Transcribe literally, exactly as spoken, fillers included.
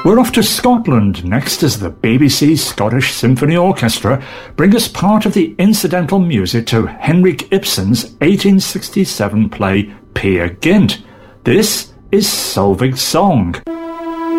We're off to Scotland next as the B B C Scottish Symphony Orchestra bring us part of the incidental music to Henrik Ibsen's eighteen sixty-seven play Peer Gynt. This is Solveig's Song.